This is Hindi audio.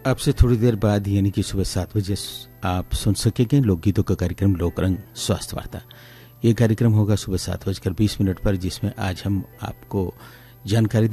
अब से थोड़ी देर बाद यानी कि सुबह 7 बजे आप सुन सकेंगे लोकगीतों का कार्यक्रम लोक रंग स्वास्थ्य वार्ता। ये कार्यक्रम होगा सुबह 7:20 पर, जिसमें आज हम आपको जानकारी